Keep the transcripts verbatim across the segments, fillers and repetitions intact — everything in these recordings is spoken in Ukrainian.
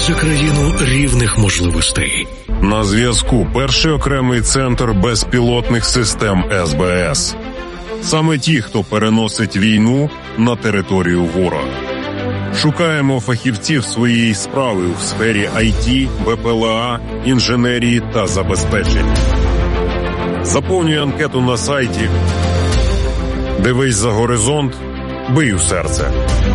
за країну рівних можливостей. На зв'язку перший окремий центр безпілотних систем ес бе ес. Саме ті, хто переносить війну на територію ворога. Шукаємо фахівців своєї справи у сфері ай ті, ве пе ел а, інженерії та забезпечення. Заповнюй анкету на сайті. Дивись за горизонт, бий у серце.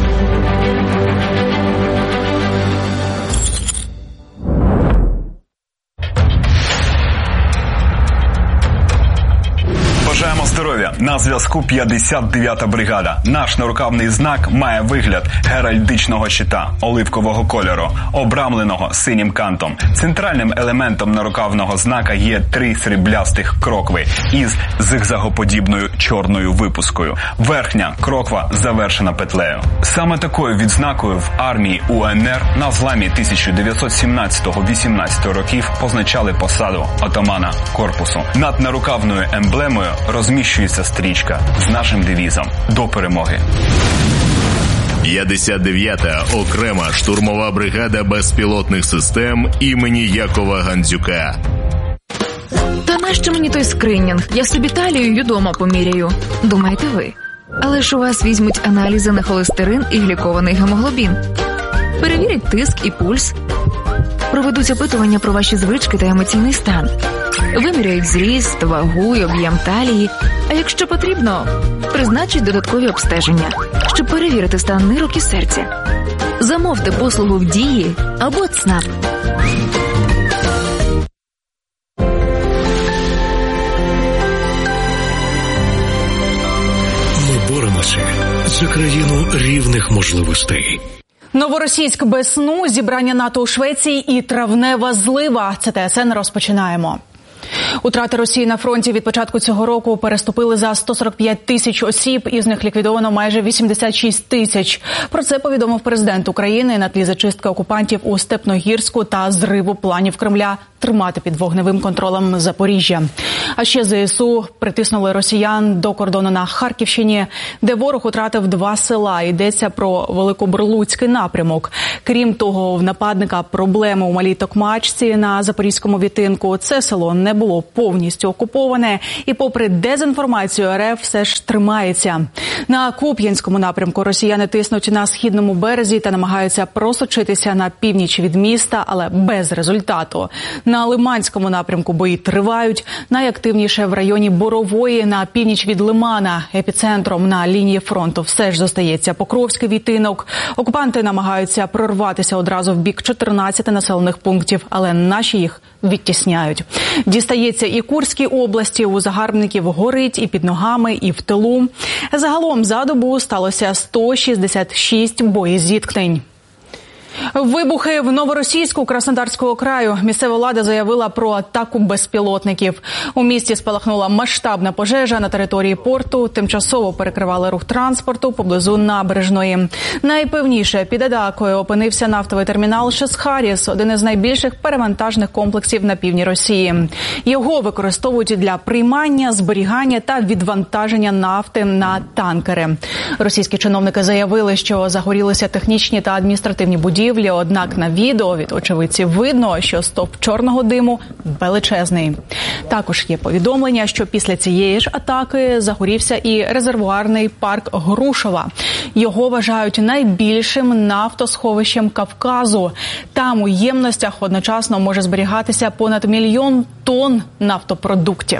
Бажаємо здоров'я! На зв'язку п'ятдесят дев'ята бригада. Наш нарукавний знак має вигляд геральдичного щита оливкового кольору, обрамленого синім кантом. Центральним елементом нарукавного знака є три сріблястих крокви із зигзагоподібною чорною випускою. Верхня кроква завершена петлею. Саме такою відзнакою в армії у ен ер на зламі тисяча дев'ятсот сімнадцятого - вісімнадцятого років позначали посаду отамана корпусу. Над нарукавною емблемою розміщується стрічка з нашим девізом «До перемоги». п'ятдесят дев'ята окрема штурмова бригада безпілотних систем імені Якова Гандзюка. Та нащо мені той скринінг? Я собі талію дома поміряю. Думаєте ви? Але ж у вас візьмуть аналізи на холестерин і глікований гемоглобін. Перевірять тиск і пульс. Проведуть опитування про ваші звички та емоційний стан. Виміряють зріст, вагу і об'єм талії. А якщо потрібно, призначать додаткові обстеження, щоб перевірити стан нирок і серця. Замовте послугу в Дії або ЦНАП. Ми боремося за країну рівних можливостей. Новоросійськ без сну, зібрання НАТО у Швеції і травнева злива. Це Те Ес Ен, розпочинаємо. Утрати Росії на фронті від початку цього року переступили за сто сорок п'ять тисяч осіб, із них ліквідовано майже вісімдесят шість тисяч. Про це повідомив президент України на тлі зачистки окупантів у Степногірську та зриву планів Кремля тримати під вогневим контролем Запоріжжя. А ще Зе Ес У притиснули росіян до кордону на Харківщині, де ворог втратив два села. Йдеться про Великобурлуцький напрямок. Крім того, в нападника проблеми у Малій Токмачці на Запорізькому відтинку. Це село не було повністю окуповане і попри дезінформацію ер еф все ж тримається. На Куп'янському напрямку росіяни тиснуть на східному березі та намагаються просочитися на північ від міста, але без результату. На Лиманському напрямку бої тривають, найактивніше в районі Борової на північ від Лимана. Епіцентром на лінії фронту все ж зостається Покровський відтинок. Окупанти намагаються прорватися одразу в бік чотирнадцяти населених пунктів, але наші їх відтісняють. Дістається і Курській області, у загарбників горить і під ногами, і в тилу. Загалом за добу сталося сто шістдесят шість боєзіткнень. Вибухи в Новоросійську Краснодарського краю. Місцева влада заявила про атаку безпілотників. У місті спалахнула масштабна пожежа на території порту. Тимчасово перекривали рух транспорту поблизу набережної. Найпевніше під атакою опинився нафтовий термінал Шесхаріс, один із найбільших перевантажних комплексів на півдні Росії. Його використовують для приймання, зберігання та відвантаження нафти на танкери. Російські чиновники заявили, що загорілися технічні та адміністративні будівлі. Однак на відео від очевидців видно, що стовп чорного диму величезний. Також є повідомлення, що після цієї ж атаки загорівся і резервуарний парк Грушова. Його вважають найбільшим нафтосховищем Кавказу. Там у ємностях одночасно може зберігатися понад мільйон тонн нафтопродуктів.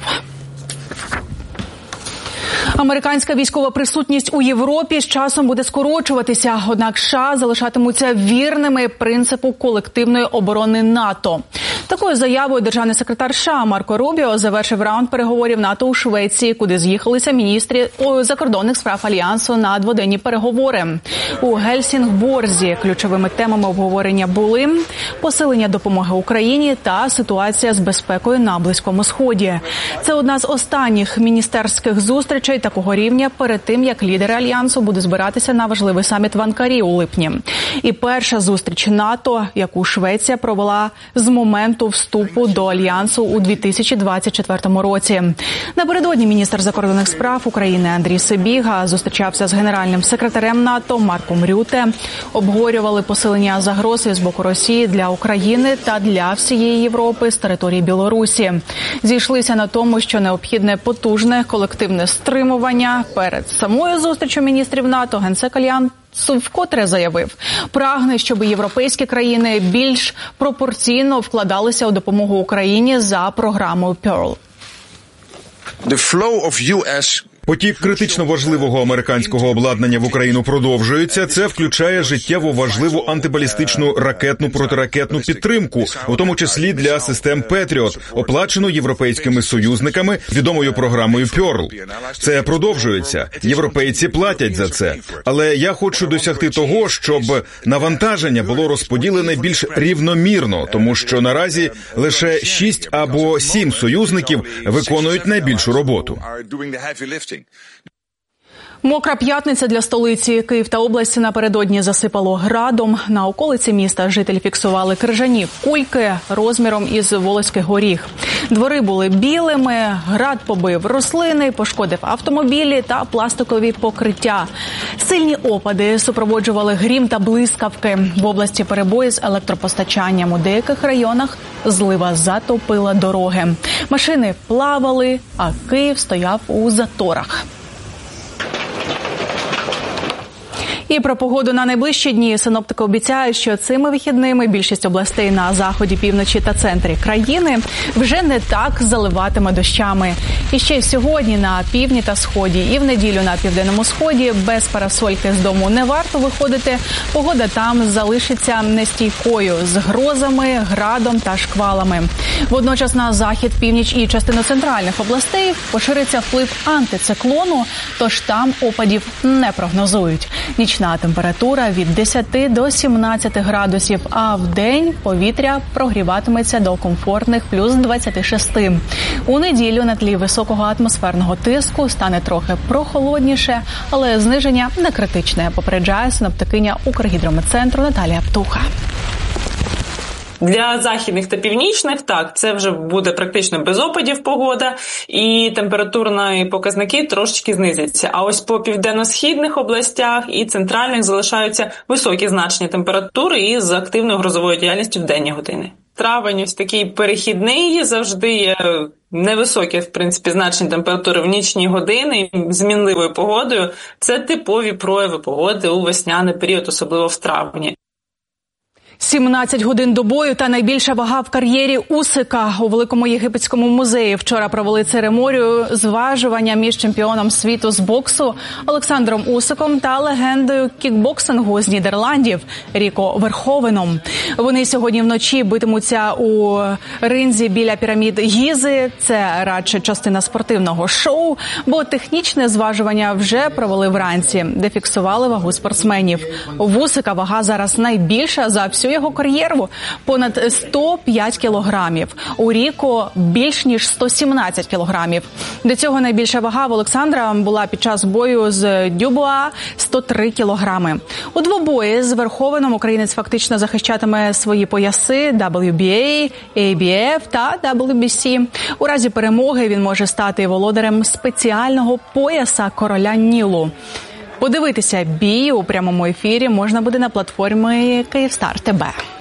Американська військова присутність у Європі з часом буде скорочуватися, однак США залишатимуться вірними принципу колективної оборони НАТО. Такою заявою державний секретар США Марко Рубіо завершив раунд переговорів НАТО у Швеції, куди з'їхалися міністри закордонних справ Альянсу на дводенні переговори. У Гельсінгборзі ключовими темами обговорення були посилення допомоги Україні та ситуація з безпекою на Близькому Сході. Це одна з останніх міністерських зустрічей такого рівня перед тим, як лідери Альянсу будуть збиратися на важливий саміт в Анкарі у липні. І перша зустріч НАТО, яку Швеція провела з моменту моменту вступу до Альянсу у дві тисячі двадцять четвертому році. Напередодні міністр закордонних справ України Андрій Сибіга зустрічався з генеральним секретарем НАТО Марком Рюте. Обговорювали посилення загрози з боку Росії для України та для всієї Європи з території Білорусі. Зійшлися на тому, що необхідне потужне колективне стримування. Перед самою зустрічю міністрів НАТО генсек Альянсу вкотре заявив, прагне, щоб європейські країни більш пропорційно вкладалися у допомогу Україні за програмою Pearl. The flow of ю ес Потік критично важливого американського обладнання в Україну продовжується. Це включає життєво важливу антибалістичну ракетну протиракетну підтримку, у тому числі для систем Петріот, оплачену європейськими союзниками відомою програмою Pearl. Це продовжується. Європейці платять за це. Але я хочу досягти того, щоб навантаження було розподілене більш рівномірно, тому що наразі лише шість або сім союзників виконують найбільшу роботу. Мокра п'ятниця для столиці. Київ та область напередодні засипало градом. На околиці міста жителі фіксували крижані кульки розміром із волоський горіх. Двори були білими, град побив рослини, пошкодив автомобілі та пластикові покриття. Сильні опади супроводжували грім та блискавки. В області перебої з електропостачанням. У деяких районах злива затопила дороги. Машини плавали, а Київ стояв у заторах. І про погоду на найближчі дні. Синоптики обіцяють, що цими вихідними більшість областей на заході, півночі та центрі країни вже не так заливатиме дощами. І ще сьогодні на півдні та сході і в неділю на південному сході без парасольки з дому не варто виходити. Погода там залишиться нестійкою з грозами, градом та шквалами. Водночас на захід, північ і частину центральних областей пошириться вплив антициклону, тож там опадів не прогнозують. Нічна температура від десяти до сімнадцяти градусів, а в день повітря прогріватиметься до комфортних плюс двадцяти шести. У неділю на тлі високого атмосферного тиску стане трохи прохолодніше, але зниження не критичне, попереджає синоптикиня Укргідрометцентру Наталія Птуха. Для західних та північних, так, це вже буде практично без опадів погода, і температурні показники трошечки знизяться. А ось по південно-східних областях і центральних залишаються високі значення температури із активною грозовою діяльністю в денні години. Травень ось такий перехідний, завжди є невисокі, в принципі, значення температури в нічні години з мінливою погодою. Це типові прояви погоди у весняний період, особливо в травні. сімнадцять годин до бою та найбільша вага в кар'єрі Усика. У Великому єгипетському музеї вчора провели церемонію зважування між чемпіоном світу з боксу Олександром Усиком та легендою кікбоксингу з Нідерландів Ріко Верховеном. Вони сьогодні вночі битимуться у ринзі біля пірамід Гізи. Це радше частина спортивного шоу, бо технічне зважування вже провели вранці, де фіксували вагу спортсменів. В Усика вага зараз найбільша за всю його кар'єру – понад сто п'ять кілограмів. У Ріко – більш ніж сто сімнадцять кілограмів. До цього найбільша вага в Олександра була під час бою з Дюбуа – сто три кілограми. У двобої з Верховеном українець фактично захищатиме свої пояси дабл ю бі ей, ей бі еф та дабл ю бі сі. У разі перемоги він може стати володарем спеціального пояса короля Нілу. Подивитися бій у прямому ефірі можна буде на платформі Київстар ТБ.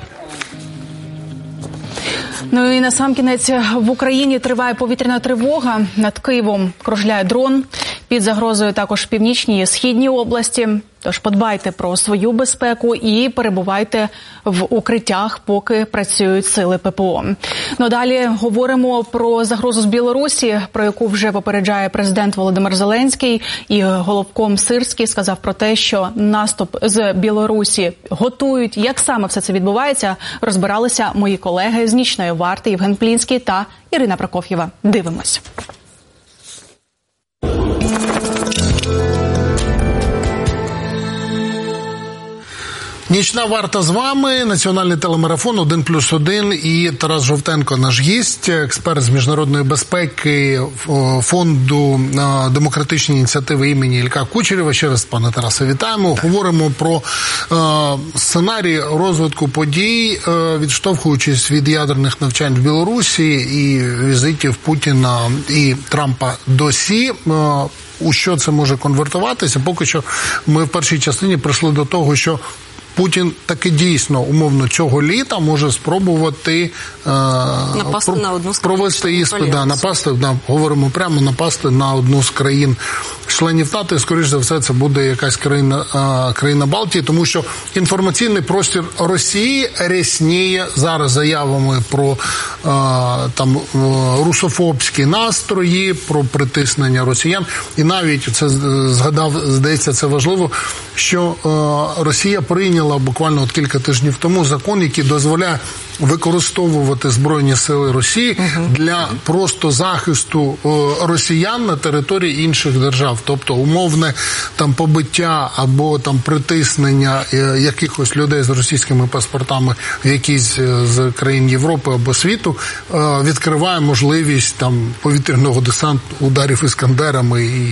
Ну і насамкінець, в Україні триває повітряна тривога. Над Києвом кружляє дрон. Під загрозою також північні і східні області. Тож подбайте про свою безпеку і перебувайте в укриттях, поки працюють сили ППО. Ну, далі говоримо про загрозу з Білорусі, про яку вже попереджає президент Володимир Зеленський. І головком Сирський сказав про те, що наступ з Білорусі готують. Як саме все це відбувається, розбиралися мої колеги з нічної варти Євген Плінський та Ірина Прокоф'єва. Дивимось. Нічна варта з вами, національний телемарафон один плюс один і Тарас Жовтенко, наш гість, експерт з міжнародної безпеки фонду демократичні ініціативи імені Ілька Кучерєва. Ще раз, пане Тарасе, вітаємо. Говоримо про е, сценарій розвитку подій, е, відштовхуючись від ядерних навчань в Білорусі і візитів Путіна і Трампа до Сі. Е, у що це може конвертуватися? Поки що ми в першій частині прийшли до того, що Путін таки дійсно, умовно, цього літа може спробувати е, напасти про, на одну з провести іспит, да, напасти, да, говоримо прямо, напасти на одну з країн членів НАТО, і, скоріш за все, це буде якась країна, е, країна Балтії, тому що інформаційний простір Росії рясніє зараз заявами про е, там е, русофобські настрої, про притиснення росіян, і навіть, це згадав, здається, це важливо, що е, Росія прийняла буквально от кілька тижнів тому закон, який дозволяє використовувати Збройні сили Росії угу. для просто захисту о, росіян на території інших держав. Тобто умовне там побиття або там притиснення е, якихось людей з російськими паспортами в якійсь з країн Європи або світу е, відкриває можливість там повітряного десанту, ударів іскандерами і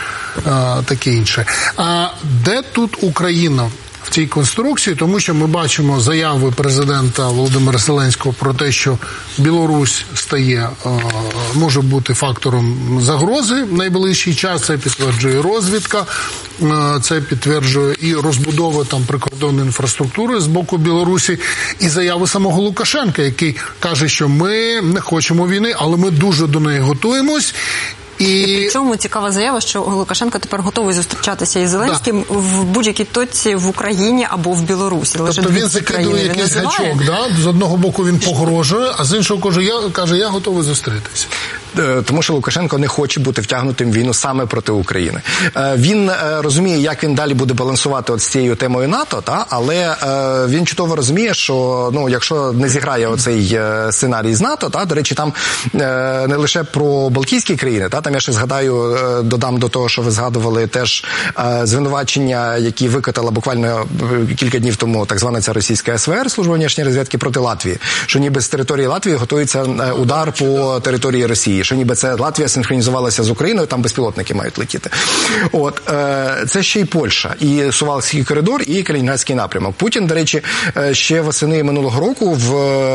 е, таке інше. А де тут Україна в цій конструкції, тому що ми бачимо заяви президента Володимира Зеленського про те, що Білорусь стає, може бути фактором загрози в найближчий час, це підтверджує розвідка, це підтверджує і розбудова там прикордонної інфраструктури з боку Білорусі, і заяви самого Лукашенка, який каже, що ми не хочемо війни, але ми дуже до неї готуємось. І... і причому цікава заява, що Лукашенко тепер готовий зустрічатися із Зеленським да. в будь-якій точці в Україні або в Білорусі. Лише тобто він закидує якийсь гачок, да? З одного боку він погрожує, а з іншого каже, я, каже, я готовий зустрітися. Тому що Лукашенко не хоче бути втягнутим в війну саме проти України. Він розуміє, як він далі буде балансувати от з цією темою НАТО, та? Але він чудово розуміє, що ну, якщо не зіграє оцей сценарій з НАТО, та? До речі, там не лише про Балтійські країни, та? Там я ще згадаю, додам до того, що ви згадували теж звинувачення, які викотала буквально кілька днів тому так звана ця російська ес ве ер, служба внешньої розвідки, проти Латвії, що ніби з території Латвії готується удар по території Росії, що ніби це Латвія синхронізувалася з Україною, там безпілотники мають летіти. От, це ще й Польща, і Сувалський коридор, і Калінінградський напрямок. Путін, до речі, ще восени минулого року, в,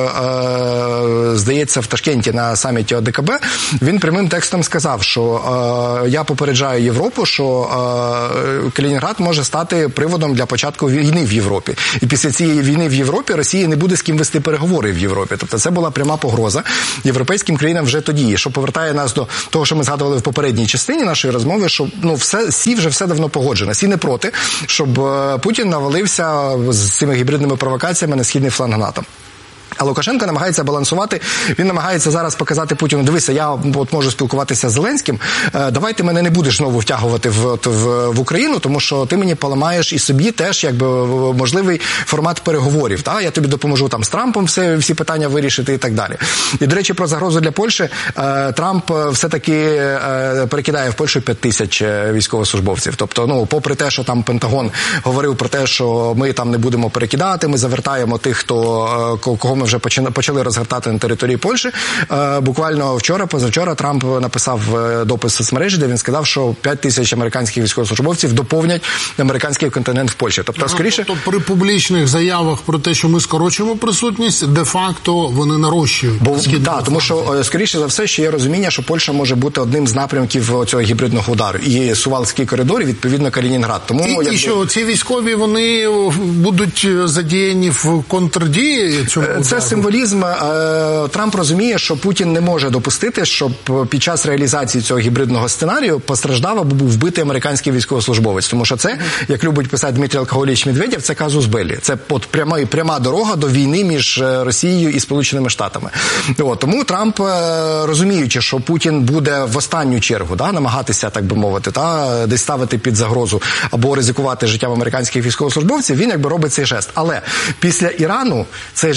здається, в Ташкенті на саміті о де ка бе, він прямим текстом сказав, що я попереджаю Європу, що Калінінград може стати приводом для початку війни в Європі. І після цієї війни в Європі Росія не буде з ким вести переговори в Європі. Тобто це була пряма погроза європейським країнам вже тоді, що повертає нас до того, що ми згадували в попередній частині нашої розмови, що ну все Сі вже все давно погоджено. Сі не проти, щоб Путін навалився з цими гібридними провокаціями на східний фланг НАТО. А Лукашенко намагається балансувати, він намагається зараз показати Путіну, дивися, я от можу спілкуватися з Зеленським, давай ти мене не будеш знову втягувати в, в, в Україну, тому що ти мені поламаєш і собі теж якби можливий формат переговорів. Та? Я тобі допоможу там з Трампом все, всі питання вирішити і так далі. І, до речі, про загрозу для Польщі, Трамп все-таки перекидає в Польщу п'ять тисяч військовослужбовців. Тобто, ну, попри те, що там Пентагон говорив про те, що ми там не будемо перекидати, ми завертаємо тих, хто, кого ми вже почали розгортати на території Польщі. Буквально вчора, позавчора Трамп написав допис в соцмережі, де він сказав, що п'ять тисяч американських військовослужбовців доповнять американський континент в Польщі. Тобто, скоріше... Тобто при публічних заявах про те, що ми скорочуємо присутність, де-факто вони нарощують. Бо, да, тому що, скоріше за все, ще є розуміння, що Польща може бути одним з напрямків цього гібридного удару. І Сувалський коридор, і, відповідно, Калінінград. Тому, і, якби... і що, ці військові, вони будуть задіяні в контрдії цьому удару? Це символізм. Трамп розуміє, що Путін не може допустити, щоб під час реалізації цього гібридного сценарію постраждав або був вбитий американський військовослужбовець. Тому що це, як любить писати Дмитрій Алкоголіч Медведєв, це казус беллі. Це от пряма, пряма дорога до війни між Росією і Сполученими Штатами. От, тому Трамп, розуміючи, що Путін буде в останню чергу да, намагатися, так би мовити, та, десь ставити під загрозу або ризикувати життям американських військовослужбовців, він якби робить цей жест. Але після Ірану цей жест уже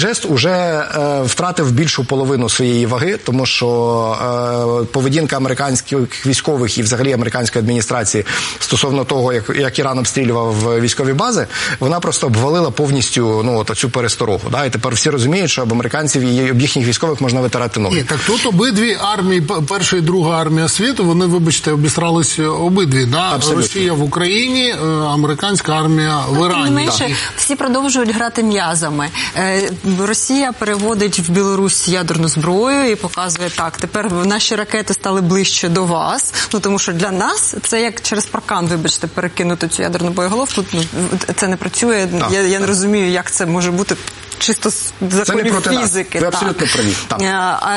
вже е, втратив більшу половину своєї ваги, тому що е, поведінка американських військових і взагалі американської адміністрації стосовно того, як, як Іран обстрілював військові бази, вона просто обвалила повністю ну, от, цю пересторогу. Да? І тепер всі розуміють, що об американців і об їхніх військових можна витирати ноги. Ні, так тут обидві армії, перша і друга армія світу, вони, вибачте, обістралися обидві. Да? Росія в Україні, американська армія в Ірані. Тим менше, всі продовжують грати м'язами. Росія переводить в Білорусь ядерну зброю і показує, так, тепер наші ракети стали ближче до вас. Ну, тому що для нас це як через паркан, вибачте, перекинути цю ядерну боєголовку. Ну, це не працює. Я, я не розумію, як це може бути чисто з законів фізики. Ви абсолютно праві. Так. А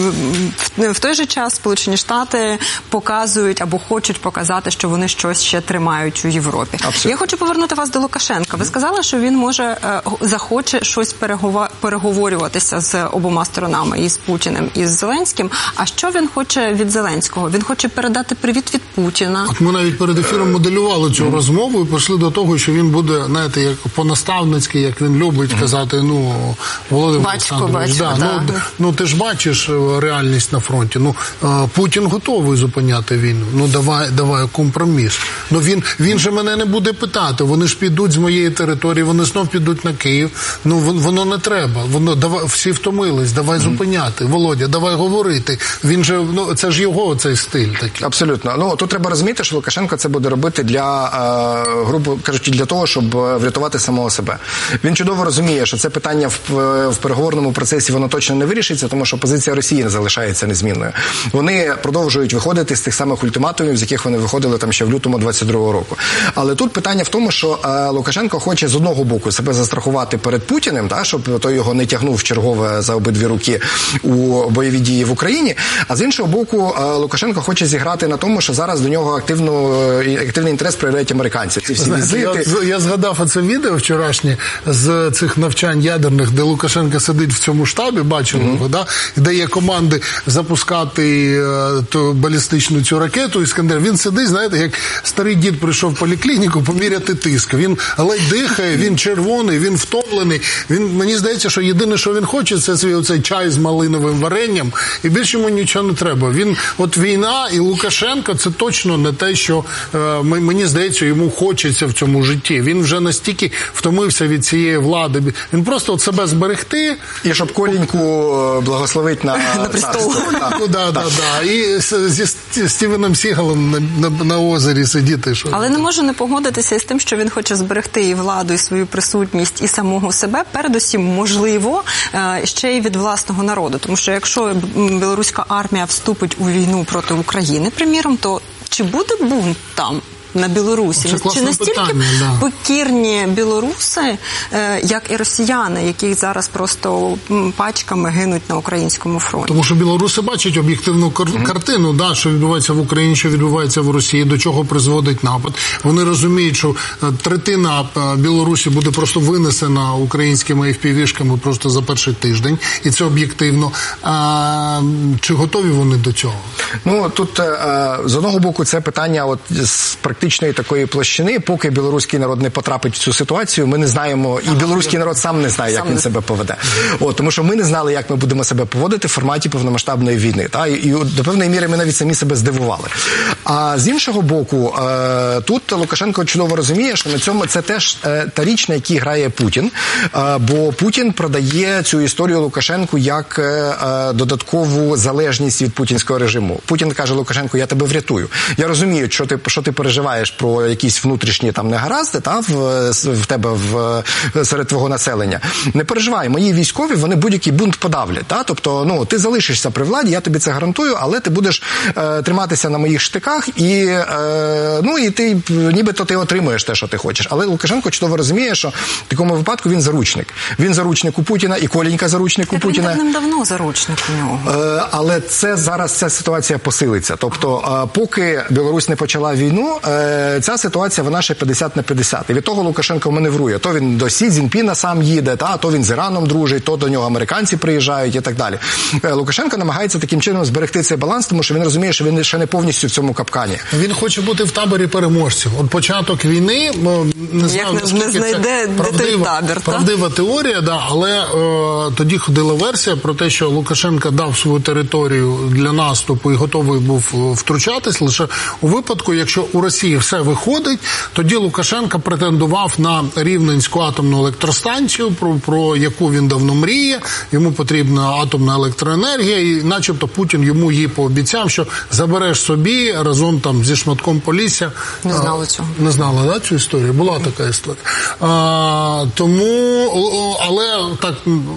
в той же час Сполучені Штати показують або хочуть показати, що вони щось ще тримають у Європі. Абсолютно. Я хочу повернути вас до Лукашенка. Ви сказали, що він може захоче щось переговорюватися з обома сторонами, і з Путіним, і з Зеленським. А що він хоче від Зеленського? Він хоче передати привіт від Путіна. От ми навіть перед ефіром моделювали цю mm. розмову і пішли до того, що він буде, знаєте, як по-наставницьки, як він любить mm. казати, ну, Володимир Олександрович, да, да. Ну, ну ти ж бачиш реальність на фронті. Ну, Путін готовий зупиняти війну. Ну, давай, давай компроміс. Ну, він, він же мене не буде питати. Вони ж підуть з моєї території, вони знов підуть на Київ. Ну, воно не треба. Воно, давай, всі втомились, давай mm. зупиняти. Володя, давай говорити. Він же, ну, це ж його цей стиль такий. Абсолютно. Ну, тут треба розуміти, що Лукашенко це буде робити для, е, грубо кажучи, для того, щоб врятувати самого себе. Він чудово розуміє, що це питання в, в переговорному процесі воно точно не вирішиться, тому що позиція Росії не залишається незмінною. Вони продовжують виходити з тих самих ультиматумів, з яких вони виходили там ще в лютому двадцять другого року. Але тут питання в тому, що е, Лукашенко хоче з одного боку себе застрахувати перед Путіним, та, щоб той його не тягнув в чергове за обидві руки у бойові дії в Україні, а з іншого боку е, Лукашенко хоче зіграти на тому, що зараз до нього активно, активний інтерес проявляють американці. Ці всі Знаєте, візити. Я, я згадав оце відео вчорашнє з цих навчань ядерних, де Лукашенко сидить в цьому штабі, бачили його, mm-hmm. да? Де є команди запускати е, ту балістичну цю ракету «Іскандер». Він сидить, знаєте, як старий дід прийшов в поліклініку поміряти тиск. Він ледь дихає, він червоний, він втомлений. Він, мені здається, що єдине, що він хоче, це свій оцей чай з малиновим варенням, і більше йому нічого не треба. Він, от війна і Лукашенко, це точно не те, що е, мені здається, йому хочеться в цьому житті. Він вже настільки втомився від цієї влади. Він просто от себе зберегти. І щоб Коліньку благословить на, на престол. Так, да, да, да. І зі Стівеном Сігалом на, на, на озері сидіти. Що... Але не можу не погодитися із тим, що він хоче зберегти і владу, і свою присутність, і самого себе. Передусім, можливо, ще й від власного народу. Тому що якщо білоруська армія вступить у війну проти України, приміром, то чи буде бунт там? На Білорусі. Чи настільки питання, да. покірні білоруси, як і росіяни, які зараз просто пачками гинуть на українському фронті? Тому що білоруси бачать об'єктивну кар- картину, да, що відбувається в Україні, що відбувається в Росії, до чого призводить напад. Вони розуміють, що третина Білорусі буде просто винесена українськими еф пі ві-шками просто за перший тиждень, і це об'єктивно. А, чи готові вони до цього? Ну, тут з одного боку це питання от з практичної такої площини, поки білоруський народ не потрапить в цю ситуацію, ми не знаємо, і білоруський народ сам не знає, як він себе поведе. От, тому що ми не знали, як ми будемо себе поводити в форматі повномасштабної війни. Та? І, і до певної міри ми навіть самі себе здивували. А з іншого боку, е, тут Лукашенко чудово розуміє, що на цьому це теж е, та річ, на якій грає Путін, е, бо Путін продає цю історію Лукашенку як е, додаткову залежність від путінського режиму. Путін каже Лукашенку, я тебе врятую. Я розумію, що ти, що ти переживаєш про якісь внутрішні там негаразди, та, в, в тебе в, серед твого населення. Не переживай, мої військові, вони будь-який бунт подавлять. Та? Тобто, ну, ти залишишся при владі, я тобі це гарантую, але ти будеш е, триматися на моїх штиках і, е, ну, і ти, нібито ти отримуєш те, що ти хочеш. Але Лукашенко чудово розуміє, що в такому випадку він заручник. Він заручник у Путіна, і Колінька заручник у так Путіна. Він давно заручник у нього. Е, але це зараз ця ситуація посилиться. Тобто, е, поки Білорусь не почала війну, е, е, ця ситуація, вона ще п'ятдесят на п'ятдесят. І від того Лукашенко маневрує. То він до Сі Цзіньпіна сам їде, та, то він з Іраном дружить, то до нього американці приїжджають і так далі. Е, Лукашенко намагається таким чином зберегти цей баланс, тому що він розуміє, що він ще не повністю в цьому капкані. Він хоче бути в таборі переможців. От початок війни, не знаю, Як не, не знайде, це правдива, табір, правдива та? теорія, да, але е, тоді ходила версія про те, що Лукашенко дав свою територію для наступу і готовий був втручатись лише у випадку, якщо у Росії все виходить, тоді Лукашенко претендував на Рівненську атомну електростанцію, про, про яку він давно мріє, йому потрібна атомна електроенергія, і начебто Путін йому її пообіцяв, що забереш собі разом там зі шматком Полісся. Не знала цього. Не знала, да, цю історію? Була така історія. А, тому, але так,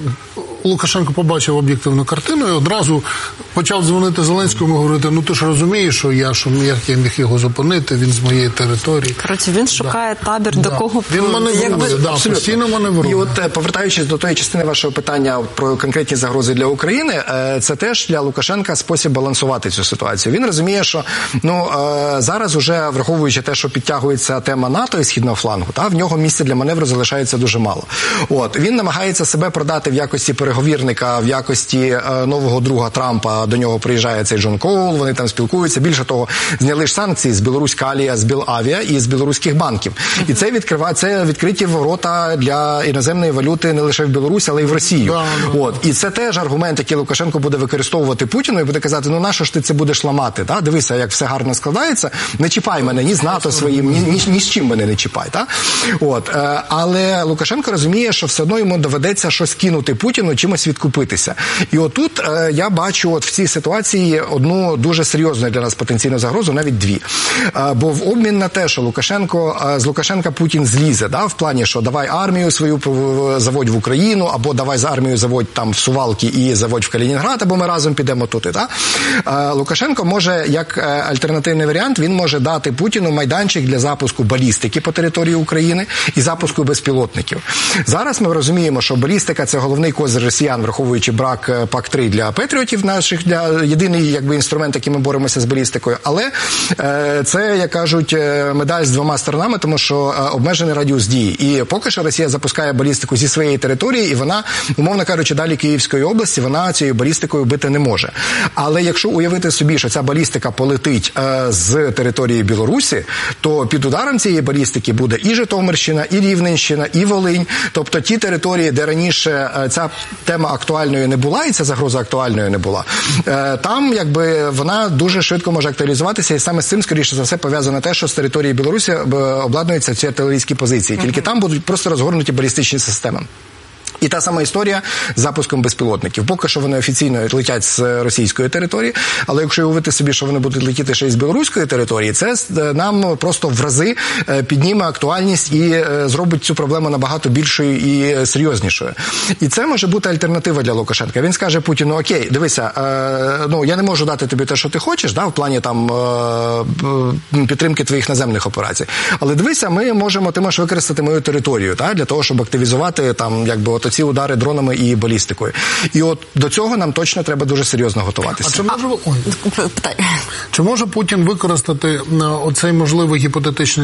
Лукашенко побачив об'єктивну картину і одразу почав дзвонити Зеленському і говорити, ну ти ж розумієш, що я, що як я міг його зупинити, він з моєї території. Коротше, він шукає да. табір, да. до кого... Він маневрує, якби... да, постійно маневрує. І от, повертаючись до тої частини вашого питання про конкретні загрози для України, це теж для Лукашенка спосіб балансувати цю ситуацію. Він розуміє, що ну, зараз уже, враховуючи те, що підтягується тема НАТО і Східного флангу, та, в нього місця для маневру залишається дуже мало. От, він намагається себе продати в якості переговірника, в якості е, нового друга Трампа. До нього приїжджає цей Джон Коул, вони там спілкуються. Більше того, зняли ж санкції з Білоруськалія, з Білавіа і з білоруських банків. Uh-huh. І це відкриває, це відкриті ворота для іноземної валюти не лише в Білорусі, але й в Росію. Uh-huh. От. І це теж аргумент, який Лукашенко буде використовувати Путіну і буде казати, ну нащо ж ти це будеш ламати? Та? Дивися, як все гарно складається, не чіпай мене ні з НАТО своїм, ні, ні, ні з чим мене не чіпай. Та? От. Е, але Лукашенко розуміє, що все одно йому доведеться щось кинути Путіну, чимось відкупитися. І отут е, я бачу от в цій ситуації одну дуже серйозну для нас потенційну загрозу, навіть дві. Е, бо в обмін на те, що Лукашенко, е, з Лукашенка Путін злізе, да, в плані, що давай армію свою заводь в Україну, або давай з армією заводь там в Сувалки і заводь в Калінінград, або ми разом підемо туди. Да? Е, Лукашенко може, як альтернативний варіант, він може дати Путіну майданчик для запуску балістики по території України і запуску безпілотників. Зараз ми розуміємо, що балістика – це головний козир росіян, враховуючи брак пак три для патріотів наших, для єдиний якби інструмент, яким ми боремося з балістикою. Але е, це, як кажуть, медаль з двома сторонами, тому що е, обмежений радіус дії. І поки що Росія запускає балістику зі своєї території, і вона, умовно кажучи, далі Київської області, вона цією балістикою бити не може. Але якщо уявити собі, що ця балістика полетить е, з території Білорусі, то під ударом цієї балістики буде і Житомирщина, і Рівненщина, і Волинь. Тобто ті території, де раніше ця тема актуальною не була, і ця загроза актуальною не була, там якби вона дуже швидко може актуалізуватися, і саме з цим, скоріше за все, пов'язано те, що з території Білорусі обладнуються ці артилерійські позиції. Тільки там будуть просто розгорнуті балістичні системи. І та сама історія з запуском безпілотників. Поки що вони офіційно летять з російської території, але якщо уявити собі, що вони будуть летіти ще й з білоруської території, це нам просто в рази підніме актуальність і зробить цю проблему набагато більшою і серйознішою. І це може бути альтернатива для Лукашенка. Він скаже Путіну: окей, дивися, ну я не можу дати тобі те, що ти хочеш, да, в плані там підтримки твоїх наземних операцій. Але дивися, ми можемо, ти можеш використати мою територію, та, для того, щоб активізувати там, якби, от ці удари дронами і балістикою. І от до цього нам точно треба дуже серйозно готуватися. А чи може, Ой. Чи може Путін використати оцей можливий гіпотетичний